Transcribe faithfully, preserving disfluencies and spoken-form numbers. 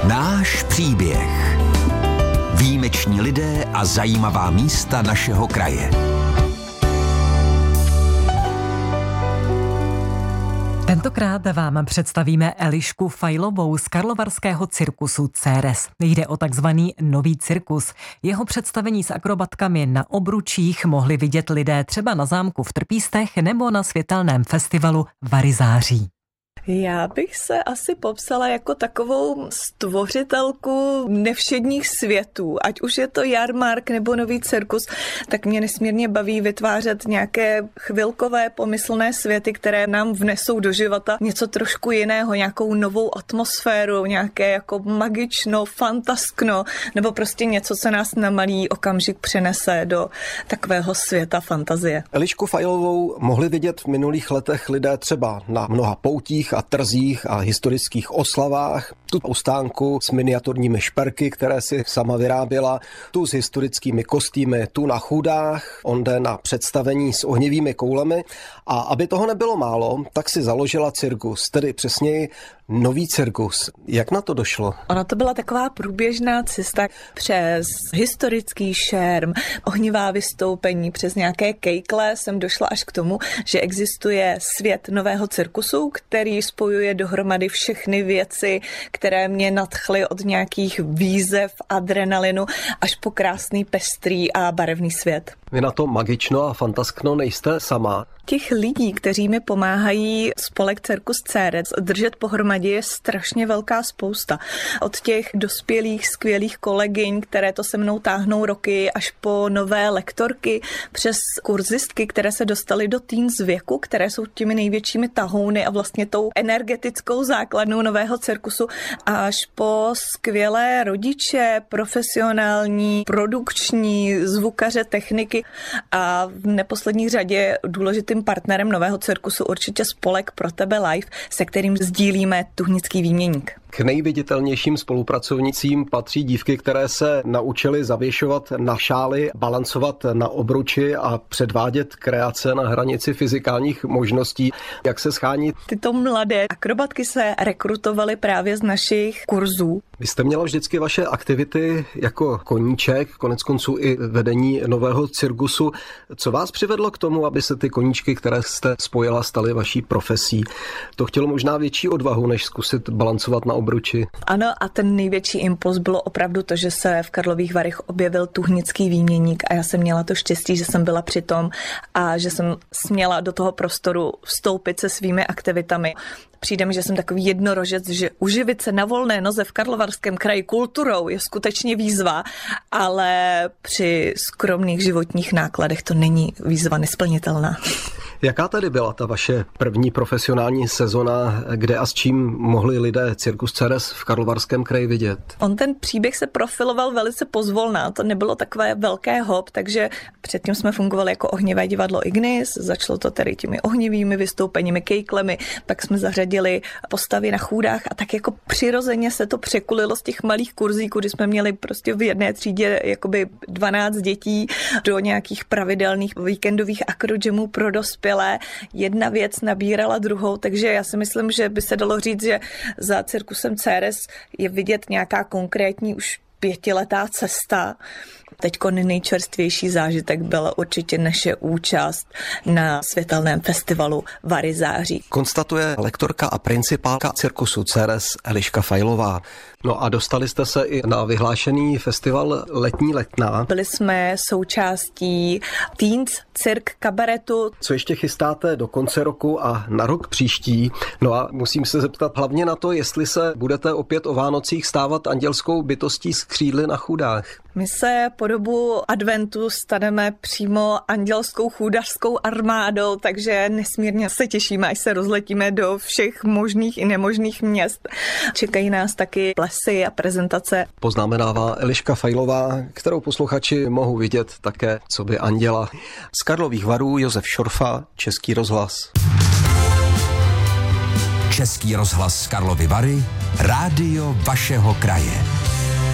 Náš příběh. Výjimeční lidé a zajímavá místa našeho kraje. Tentokrát vám představíme Elišku Fajlovou z karlovarského cirkusu Ceres. Jde o takzvaný nový cirkus. Jeho představení s akrobatkami na obručích mohli vidět lidé třeba na zámku v Trpístech nebo na světelném festivalu Varizáří. Já bych se asi popsala jako takovou stvořitelku nevšedních světů. Ať už je to jarmark nebo nový cirkus, tak mě nesmírně baví vytvářet nějaké chvilkové pomyslné světy, které nám vnesou do života něco trošku jiného, nějakou novou atmosféru, nějaké jako magično, fantaskno, nebo prostě něco, co nás na malý okamžik přenese do takového světa fantazie. Elišku Fajlovou mohli vidět v minulých letech lidé třeba na mnoha poutích a trzích a historických oslavách, tu ustánku s miniaturními šperky, které si sama vyráběla, tu s historickými kostýmy, tu na chůdách, onde na představení s ohnivými koulemi, a aby toho nebylo málo, tak si založila cirkus, tedy přesněji nový cirkus. Jak na to došlo? Ona to byla taková průběžná cesta přes historický šerm, ohnivá vystoupení, přes nějaké kejkle jsem došla až k tomu, že existuje svět nového cirkusu, který spojuje dohromady všechny věci, které mě nadchly od nějakých výzev, adrenalinu až po krásný, pestrý a barevný svět. Vy na to magično a fantaskno nejste sama. Těch lidí, kteří mi pomáhají spolek Cirkus Ceres držet pohromadě, je strašně velká spousta. Od těch dospělých, skvělých kolegyň, které to se mnou táhnou roky, až po nové lektorky, přes kurzistky, které se dostaly do teens věku, které jsou těmi největšími tahouny a vlastně tou energetickou základnou nového cirkusu, až po skvělé rodiče, profesionální, produkční, zvukaře, techniky a v neposlední řadě důležitým partnerem nového cirkusu určitě spolek Pro tebe live, se kterým sdílíme Tuhnický výměník. K nejviditelnějším spolupracovnicím patří dívky, které se naučily zavěšovat na šály, balancovat na obruči a předvádět kreace na hranici fyzikálních možností. Jak se schání? Tyto mladé akrobatky se rekrutovaly právě z našich kurzů. Vy jste měla vždycky vaše aktivity jako koníček, konec konců i vedení nového cirkusu. Co vás přivedlo k tomu, aby se ty koníčky, které jste spojila, staly vaší profesí? To chtělo možná větší odvahu, než zkusit balancovat na obruči. Ano, a ten největší impuls bylo opravdu to, že se v Karlových Varech objevil Tuhnický výměník a já jsem měla to štěstí, že jsem byla při tom a že jsem směla do toho prostoru vstoupit se svými aktivitami. Přijde mi, že jsem takový jednorožec, že uživit se na volné noze v Karlovarském kraji kulturou je skutečně výzva, ale při skromných životních nákladech to není výzva nesplnitelná. Jaká tedy byla ta vaše první profesionální sezona, kde a s čím mohli lidé Cirkus Ceres v Karlovarském kraji vidět? On ten příběh se profiloval velice pozvolna, to nebylo takové velké hop, takže předtím jsme fungovali jako ohnivé divadlo Ignis, začalo to tedy těmi ohnivými vystoupeními, kejklemi, pak jsme zařadili postavy na chůdách a tak jako přirozeně se to překulilo z těch malých kurzíků, kdy jsme měli prostě v jedné třídě jakoby dvanáct dětí do nějakých pravidelných víkendových akrodžemů pro dospělé. Jedna věc nabírala druhou, takže já si myslím, že by se dalo říct, že za Cirkusem Ceres je vidět nějaká konkrétní už pětiletá cesta. Teďko nejčerstvější zážitek byla určitě naše účast na světelném festivalu Varizáří. Konstatuje lektorka a principálka Cirkusu Ceres Eliška Fajlová. No a dostali jste se i na vyhlášený festival Letní letná. Byli jsme součástí Teens Cirk kabaretu. Co ještě chystáte do konce roku a na rok příští? No a musím se zeptat hlavně na to, jestli se budete opět o Vánocích stávat andělskou bytostí s křídly na chůdách. My se po dobu adventu staneme přímo andělskou chůdařskou armádou, takže nesmírně se těšíme, až se rozletíme do všech možných i nemožných měst. Čekají nás taky plesy a prezentace. Poznamenává Eliška Fajlová, kterou posluchači mohou vidět také coby anděla. Z Karlových Varů Josef Šorfa, Český rozhlas. Český rozhlas Karlovy Vary, rádio vašeho kraje.